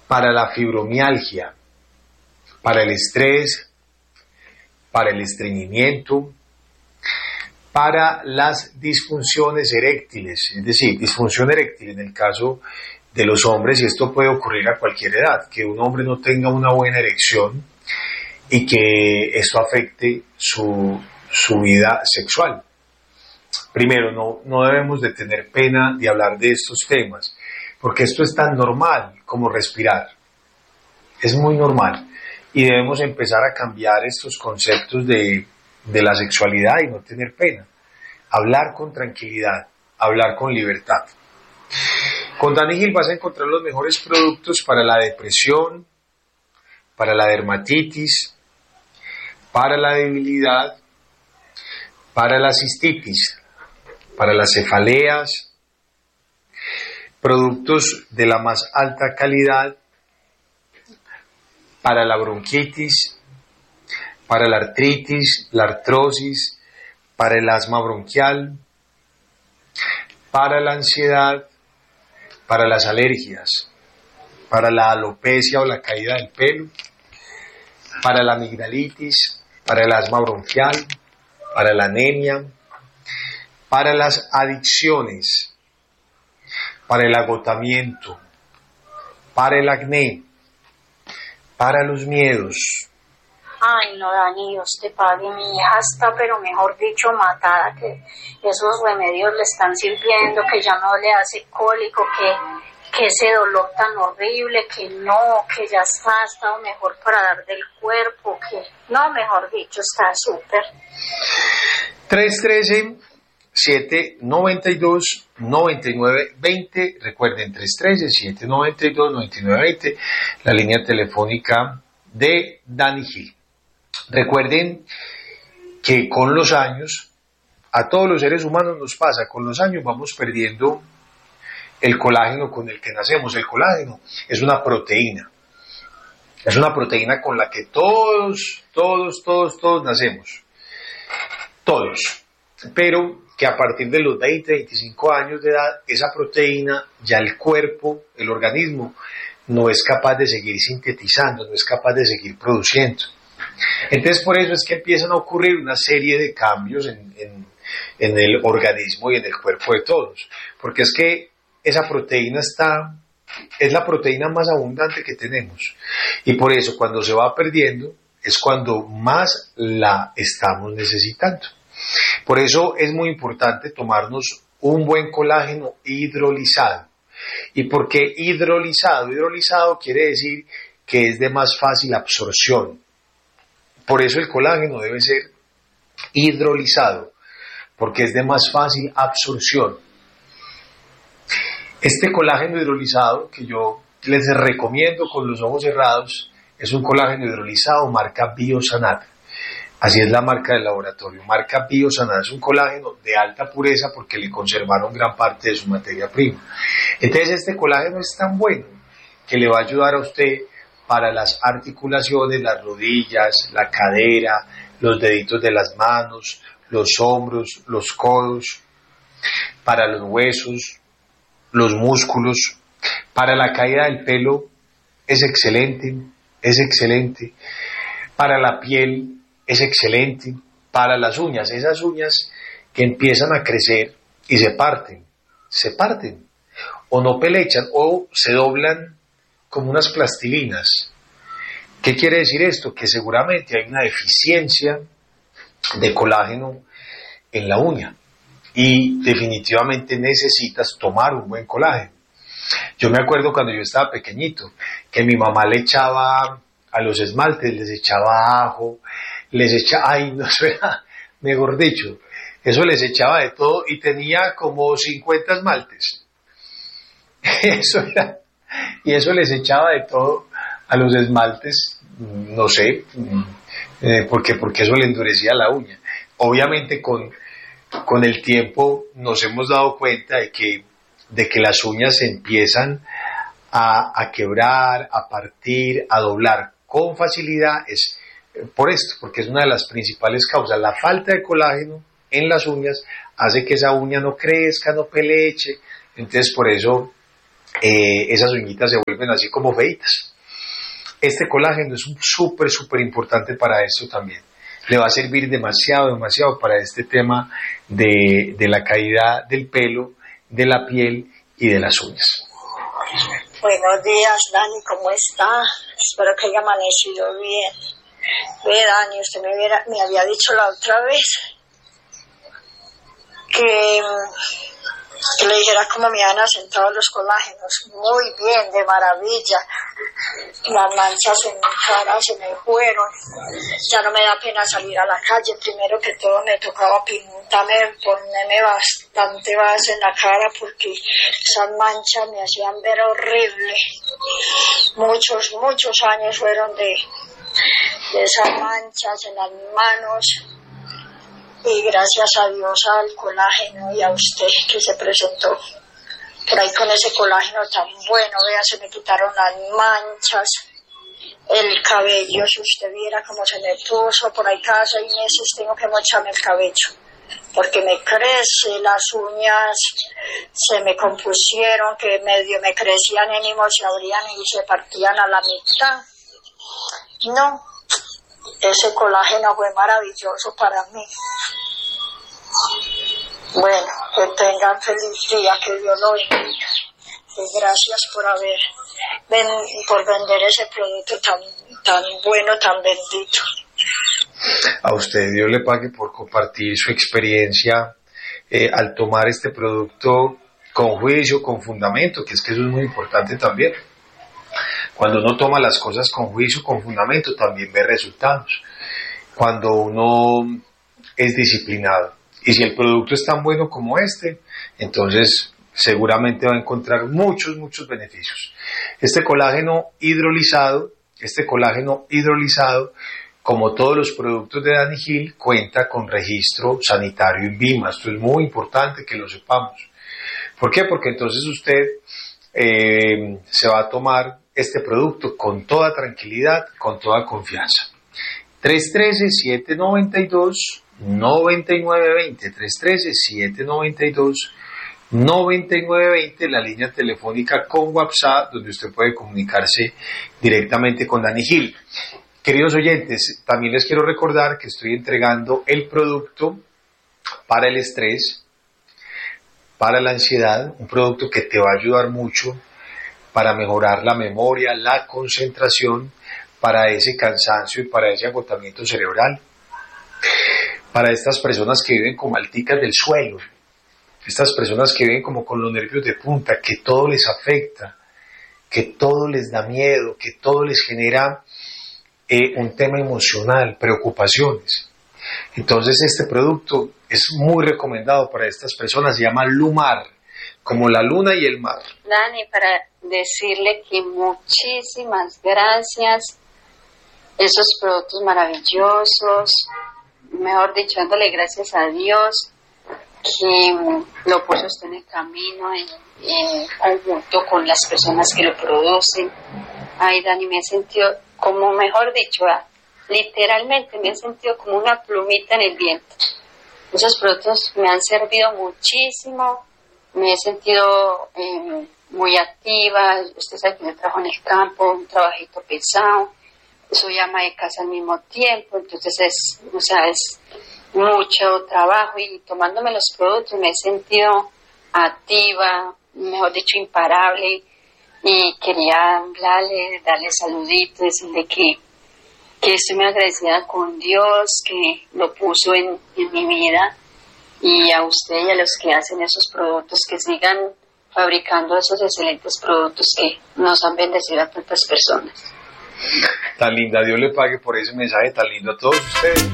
para la fibromialgia, para el estrés, para el estreñimiento, para las disfunciones eréctiles, es decir, disfunción eréctil en el caso de los hombres, y esto puede ocurrir a cualquier edad, que un hombre no tenga una buena erección y que esto afecte su vida sexual. Primero, no debemos de tener pena de hablar de estos temas, porque esto es tan normal como respirar. Es muy normal y debemos empezar a cambiar estos conceptos de la sexualidad y no tener pena. Hablar con tranquilidad, hablar con libertad. Con Dani Gil vas a encontrar los mejores productos para la depresión, para la dermatitis, para la debilidad, para la cistitis, para las cefaleas, productos de la más alta calidad para la bronquitis, para la artritis, la artrosis, para el asma bronquial, para la ansiedad, para las alergias, para la alopecia o la caída del pelo, para la amigdalitis, para el asma bronquial, para la anemia, para las adicciones, para el agotamiento, para el acné, para los miedos. Ay, no, Dani, Dios te pague, mi hija está, pero mejor dicho, matada, que esos remedios le están sirviendo, que ya no le hace cólico, que ese dolor tan horrible, que ya está estado mejor para dar del cuerpo, que no, mejor dicho, está súper. 313-792-9920, recuerden, 313-792-9920, la línea telefónica de Dani Gil. Recuerden que con los años, a todos los seres humanos nos pasa, con los años vamos perdiendo el colágeno con el que nacemos. El colágeno es una proteína con la que todos nacemos, todos, pero que a partir de los 20-25 años de edad, esa proteína, ya el cuerpo, el organismo, no es capaz de seguir sintetizando, no es capaz de seguir produciendo. Entonces, por eso es que empiezan a ocurrir una serie de cambios en el organismo y en el cuerpo de todos, porque es que esa proteína es la proteína más abundante que tenemos, y por eso cuando se va perdiendo es cuando más la estamos necesitando. Por eso es muy importante tomarnos un buen colágeno hidrolizado. ¿Y por qué hidrolizado? Hidrolizado quiere decir que es de más fácil absorción. Por eso el colágeno debe ser hidrolizado, porque es de más fácil absorción. Este colágeno hidrolizado que yo les recomiendo con los ojos cerrados es un colágeno hidrolizado marca Biosanat. Así es la marca del laboratorio, marca Biosanat. Es un colágeno de alta pureza porque le conservaron gran parte de su materia prima. Entonces este colágeno es tan bueno que le va a ayudar a usted para las articulaciones, las rodillas, la cadera, los deditos de las manos, los hombros, los codos, para los huesos, los músculos, para la caída del pelo es excelente, para la piel es excelente, para las uñas, esas uñas que empiezan a crecer y se parten, o no pelechan, o se doblan como unas plastilinas. ¿Qué quiere decir esto? Que seguramente hay una deficiencia de colágeno en la uña y definitivamente necesitas tomar un buen colágeno. Yo me acuerdo cuando yo estaba pequeñito que mi mamá le echaba a los esmaltes, les echaba ajo, eso era, mejor dicho, eso les echaba de todo y tenía como 50 esmaltes. Y eso les echaba de todo a los esmaltes, no sé, porque eso le endurecía la uña. Obviamente con el tiempo nos hemos dado cuenta de que las uñas se empiezan a quebrar, a partir, a doblar con facilidad, es por esto, porque es una de las principales causas. La falta de colágeno en las uñas hace que esa uña no crezca, no peleche. Entonces por eso esas uñitas se vuelven así como feitas. Este colágeno es súper importante para esto también. Le va a servir demasiado para este tema de la caída del pelo, de la piel y de las uñas. Buenos días, Dani, ¿cómo está? Espero que haya amanecido bien. Ve, Dani, usted me había dicho la otra vez que le dijera cómo me han asentado los colágenos. Muy bien, de maravilla. Las manchas en mi cara se me fueron. Ya no me da pena salir a la calle. Primero que todo me tocaba ponerme bastante base en la cara porque esas manchas me hacían ver horrible. Muchos años fueron de esas manchas en las manos. Y gracias a Dios, al colágeno y a usted que se presentó por ahí con ese colágeno tan bueno, vea, se me quitaron las manchas, el cabello, si usted viera cómo se me puso, por ahí cada 6 meses tengo que mocharme el cabello, porque me crece, las uñas se me compusieron, que medio me crecían y mismo se abrían y se partían a la mitad. No, ese colágeno fue maravilloso para mí. Bueno, que tengan feliz día, que Dios lo bendiga. Y gracias por vender ese producto tan bueno, tan bendito. A usted Dios le pague por compartir su experiencia al tomar este producto con juicio, con fundamento, que es que eso es muy importante también. Cuando uno toma las cosas con juicio, con fundamento, también ve resultados. Cuando uno es disciplinado. Y si el producto es tan bueno como este, entonces seguramente va a encontrar muchos beneficios. Este colágeno hidrolizado, como todos los productos de Danigil, cuenta con registro sanitario INVIMA. Esto es muy importante que lo sepamos. ¿Por qué? Porque entonces usted se va a tomar este producto con toda tranquilidad, con toda confianza. 313-792-9920, 313-792-9920, la línea telefónica con WhatsApp, donde usted puede comunicarse directamente con Danigil. Queridos oyentes, también les quiero recordar que estoy entregando el producto para el estrés, para la ansiedad, un producto que te va a ayudar mucho para mejorar la memoria, la concentración, para ese cansancio y para ese agotamiento cerebral. Para estas personas que viven como alticas del suelo, estas personas que viven como con los nervios de punta, que todo les afecta, que todo les da miedo, que todo les genera un tema emocional, preocupaciones. Entonces este producto es muy recomendado para estas personas, se llama Lumar, como la luna y el mar. Dani, para decirle que muchísimas gracias, esos productos maravillosos, mejor dicho, dándole gracias a Dios que lo puso usted en el camino en conjunto con las personas que lo producen. Ay, Dani, me he sentido como, mejor dicho, literalmente me he sentido como una plumita en el viento. Esos productos me han servido muchísimo, me he sentido muy activa. Usted sabe que yo trabajo en el campo, un trabajito pesado, soy ama de casa al mismo tiempo, entonces es mucho trabajo, y tomándome los productos me he sentido activa, mejor dicho, imparable, y quería hablarle, darle saluditos, decirle que estoy muy agradecida con Dios, que lo puso en mi vida, y a usted y a los que hacen esos productos, que sigan fabricando esos excelentes productos que nos han bendecido a tantas personas. Tan linda, Dios le pague por ese mensaje tan lindo a todos ustedes.